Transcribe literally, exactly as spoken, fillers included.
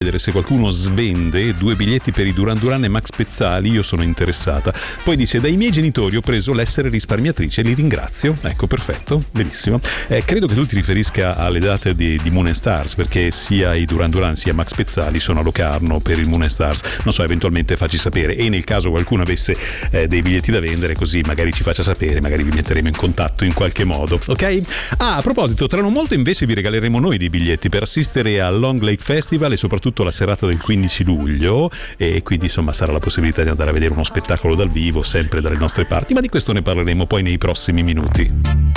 chiedere se qualcuno svende due biglietti per i Duran Duran e Max Pezzali, io sono interessata. Poi dice: dai miei genitori ho preso l'essere risparmiatrice, li ringrazio. Ecco, perfetto, benissimo. Eh, credo che tu ti riferisca alle date di, di Moon and Stars, perché sia i Duran Duran sia Max Pezzali sono a Locarno per il Moon and Stars. Non so, eventualmente facci sapere, e nel caso qualcuno avesse eh, dei biglietti da vendere, così magari ci faccia sapere, magari vi metteremo in contatto in qualche modo, ok? Ah, a proposito, tra non molto invece vi regaleremo noi dei biglietti per assistere al Long Lake Festival e soprattutto la serata del quindici luglio, e quindi insomma sarà la possibilità di andare a vedere uno spettacolo dal vivo sempre dalle nostre parti, ma di questo ne parleremo poi nei prossimi minuti.